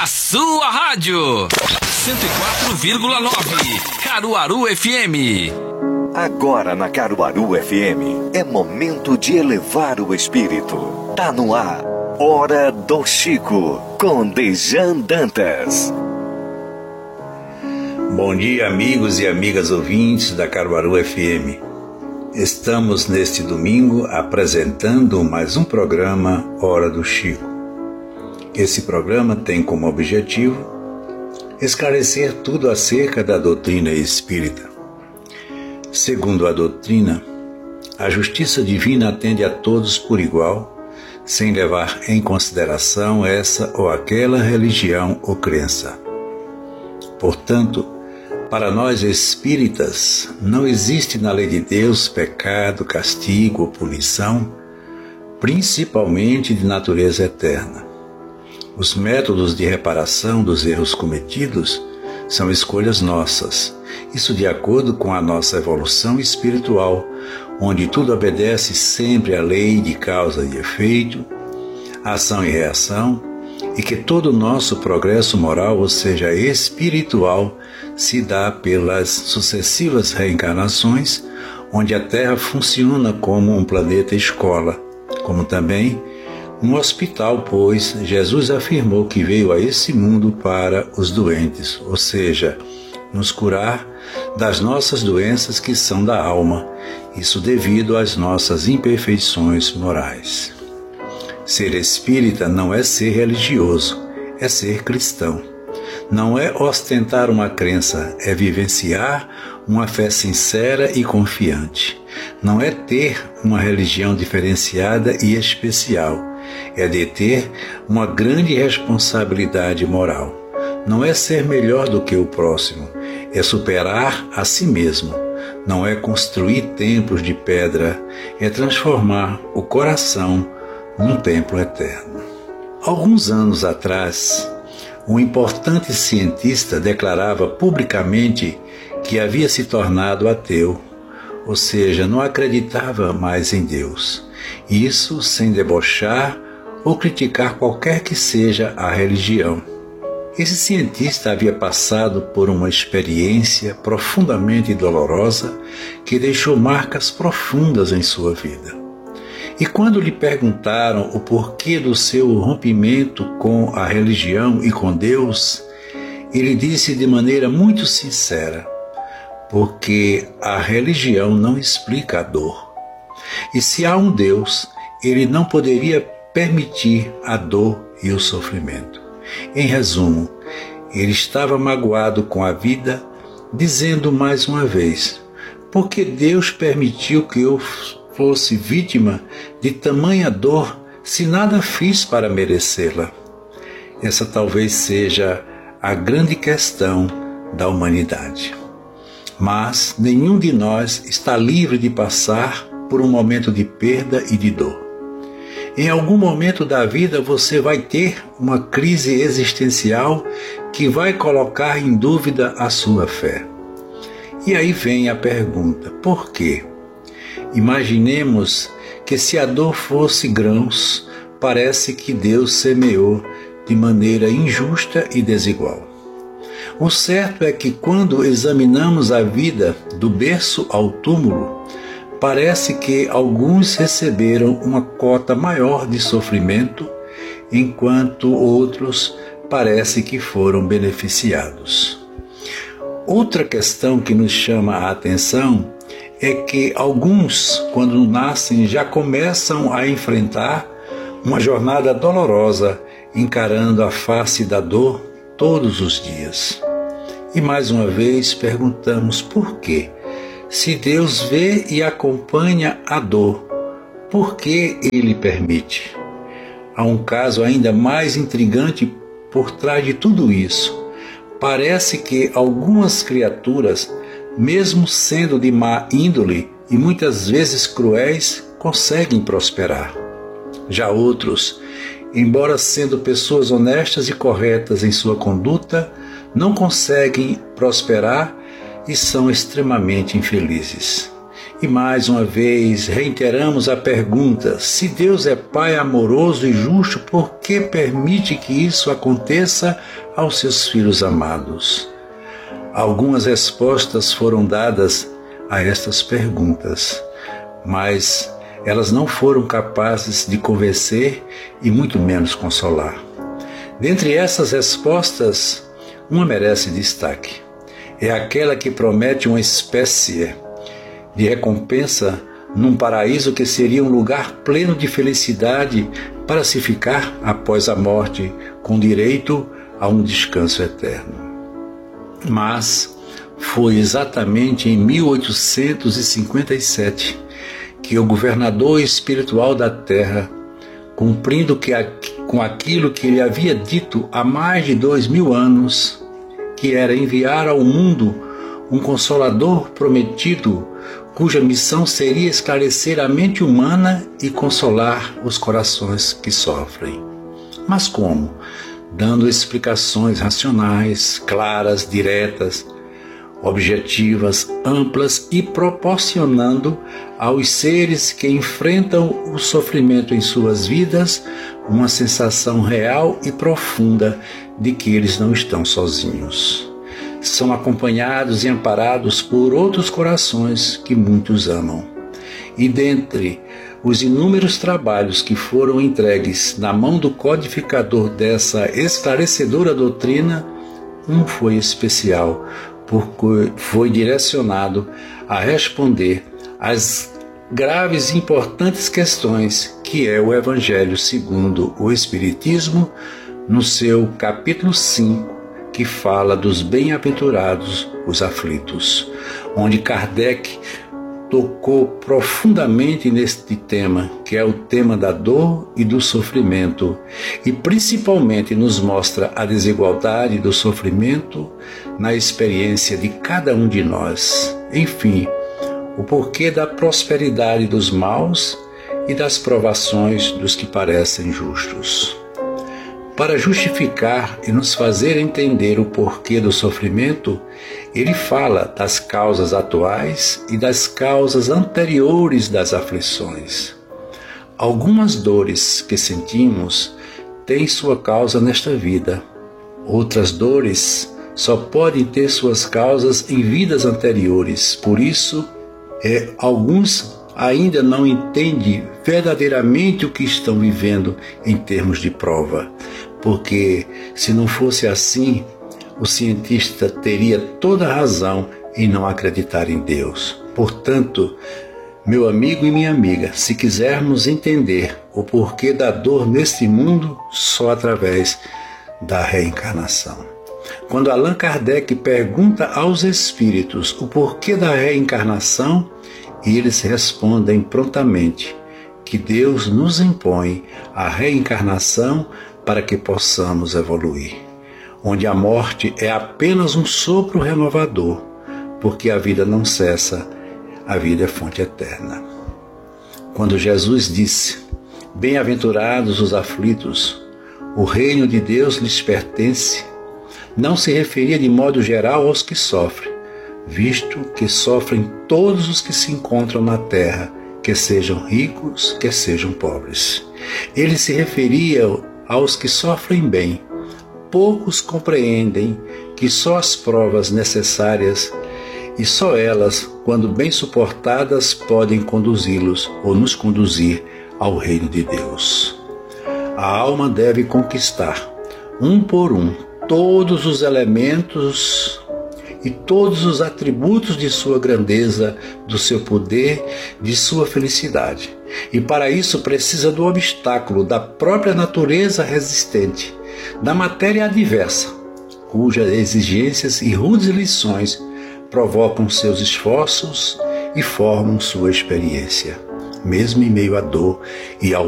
Na sua rádio 104,9 Caruaru FM. Agora na Caruaru FM é momento de elevar o espírito. Tá no ar, Hora do Chico, com Dejan Dantas. Bom dia, amigos e amigas ouvintes da Caruaru FM. Estamos neste domingo apresentando mais um programa Hora do Chico. Esse programa tem como objetivo esclarecer tudo acerca da doutrina espírita. Segundo a doutrina, a justiça divina atende a todos por igual, sem levar em consideração essa ou aquela religião ou crença. Portanto, para nós espíritas, não existe na lei de Deus pecado, castigo ou punição, principalmente de natureza eterna. Os métodos de reparação dos erros cometidos são escolhas nossas, isso de acordo com a nossa evolução espiritual, onde tudo obedece sempre à lei de causa e efeito, ação e reação, e que todo o nosso progresso moral, ou seja, espiritual, se dá pelas sucessivas reencarnações, onde a Terra funciona como um planeta escola, como também um hospital, pois Jesus afirmou que veio a esse mundo para os doentes, ou seja, nos curar das nossas doenças que são da alma, isso devido às nossas imperfeições morais. Ser espírita não é ser religioso, é ser cristão. Não é ostentar uma crença, é vivenciar uma fé sincera e confiante. Não é ter uma religião diferenciada e especial, é de ter uma grande responsabilidade moral. Não é ser melhor do que o próximo, é superar a si mesmo. Não é construir templos de pedra, é transformar o coração num templo eterno. Alguns anos atrás, um importante cientista declarava publicamente que havia se tornado ateu, ou seja, não acreditava mais em Deus. Isso sem debochar ou criticar qualquer que seja a religião. Esse cientista havia passado por uma experiência profundamente dolorosa que deixou marcas profundas em sua vida. E quando lhe perguntaram o porquê do seu rompimento com a religião e com Deus, ele disse de maneira muito sincera: porque a religião não explica a dor. E se há um Deus, ele não poderia permitir a dor e o sofrimento. Em resumo, ele estava magoado com a vida, dizendo mais uma vez: porque Deus permitiu que eu fosse vítima de tamanha dor, se nada fiz para merecê-la? Essa talvez seja a grande questão da humanidade. Mas nenhum de nós está livre de passar por um momento de perda e de dor. Em algum momento da vida você vai ter uma crise existencial que vai colocar em dúvida a sua fé. E aí vem a pergunta: por quê? Imaginemos que se a dor fosse grãos, parece que Deus semeou de maneira injusta e desigual. O certo é que quando examinamos a vida do berço ao túmulo, parece que alguns receberam uma cota maior de sofrimento, enquanto outros parece que foram beneficiados. Outra questão que nos chama a atenção é que alguns, quando nascem, já começam a enfrentar uma jornada dolorosa, encarando a face da dor todos os dias. E mais uma vez perguntamos por quê? Se Deus vê e acompanha a dor, por que Ele permite? Há um caso ainda mais intrigante por trás de tudo isso. Parece que algumas criaturas, mesmo sendo de má índole e muitas vezes cruéis, conseguem prosperar. Já outros, embora sendo pessoas honestas e corretas em sua conduta, não conseguem prosperar e são extremamente infelizes. E mais uma vez reiteramos a pergunta: se Deus é Pai amoroso e justo, por que permite que isso aconteça aos seus filhos amados? Algumas respostas foram dadas a estas perguntas, mas elas não foram capazes de convencer e muito menos consolar. Dentre essas respostas, uma merece destaque. É aquela que promete uma espécie de recompensa num paraíso que seria um lugar pleno de felicidade para se ficar após a morte, com direito a um descanso eterno. Mas foi exatamente em 1857 que o governador espiritual da Terra, cumprindo com aquilo que ele havia dito há mais de 2000 anos, que era enviar ao mundo um Consolador prometido, cuja missão seria esclarecer a mente humana e consolar os corações que sofrem. Mas como? Dando explicações racionais, claras, diretas, objetivas, amplas e proporcionando aos seres que enfrentam o sofrimento em suas vidas uma sensação real e profunda de que eles não estão sozinhos. São acompanhados e amparados por outros corações que muitos amam. E dentre os inúmeros trabalhos que foram entregues na mão do codificador dessa esclarecedora doutrina, um foi especial, porque foi direcionado a responder às graves e importantes questões que é o Evangelho segundo o Espiritismo, no seu capítulo 5, que fala dos bem-aventurados os aflitos, onde Kardec tocou profundamente neste tema, que é o tema da dor e do sofrimento, e principalmente nos mostra a desigualdade do sofrimento na experiência de cada um de nós. Enfim, o porquê da prosperidade dos maus e das provações dos que parecem justos. Para justificar e nos fazer entender o porquê do sofrimento, ele fala das causas atuais e das causas anteriores das aflições. Algumas dores que sentimos têm sua causa nesta vida. Outras dores só podem ter suas causas em vidas anteriores. Por isso, alguns ainda não entendem verdadeiramente o que estão vivendo em termos de prova. Porque, se não fosse assim, o cientista teria toda a razão em não acreditar em Deus. Portanto, meu amigo e minha amiga, se quisermos entender o porquê da dor neste mundo, só através da reencarnação. Quando Allan Kardec pergunta aos espíritos o porquê da reencarnação, eles respondem prontamente que Deus nos impõe a reencarnação para que possamos evoluir, onde a morte é apenas um sopro renovador, porque a vida não cessa, a vida é fonte eterna. Quando Jesus disse: bem-aventurados os aflitos, o reino de Deus lhes pertence, não se referia de modo geral aos que sofrem, visto que sofrem todos os que se encontram na terra, quer sejam ricos, quer sejam pobres. Ele se referia aos que sofrem bem. Poucos compreendem que só as provas necessárias, e só elas, quando bem suportadas, podem conduzi-los ou nos conduzir ao reino de Deus. A alma deve conquistar, um por um, todos os elementos e todos os atributos de sua grandeza, do seu poder, de sua felicidade. E para isso precisa do obstáculo da própria natureza resistente, da matéria adversa, cujas exigências e rudes lições provocam seus esforços e formam sua experiência, mesmo em meio à dor e ao